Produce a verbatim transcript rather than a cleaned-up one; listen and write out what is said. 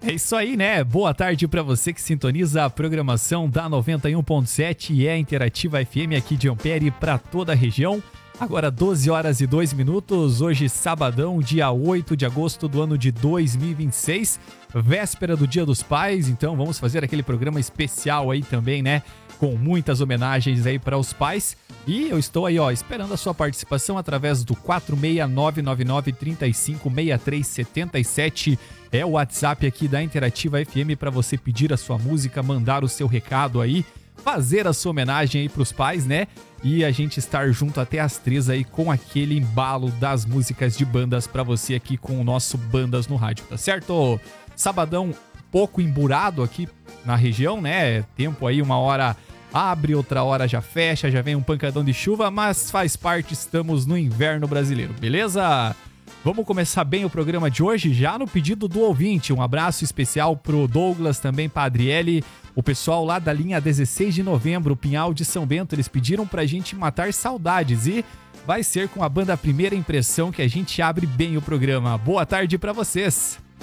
É isso aí, né? Boa tarde pra você que sintoniza a programação da noventa e um ponto sete e é Interativa F M aqui de Ampere pra toda a região. Agora doze horas e dois minutos, hoje sabadão, dia oito de agosto do ano de dois mil e vinte e seis, véspera do Dia dos Pais, então vamos fazer aquele programa especial aí também, né? Com muitas homenagens aí para os pais. E eu estou aí, ó, esperando a sua participação através do quatro seis nove nove nove, três cinco, seis três sete sete. É o WhatsApp aqui da Interativa F M para você pedir a sua música, mandar o seu recado aí, fazer a sua homenagem aí pros pais, né? E a gente estar junto até as três aí com aquele embalo das músicas de bandas pra você aqui com o nosso Bandas no Rádio, tá certo? Sabadão pouco emburado aqui na região, né? Tempo aí, uma hora abre, outra hora já fecha, já vem um pancadão de chuva, mas faz parte, estamos no inverno brasileiro, beleza? Vamos começar bem o programa de hoje, já no pedido do ouvinte. Um abraço especial pro Douglas, também pra Adriele, o pessoal lá da linha dezesseis de novembro, Pinhal de São Bento. Eles pediram pra gente matar saudades e vai ser com a banda Primeira Impressão que a gente abre bem o programa. Boa tarde pra vocês!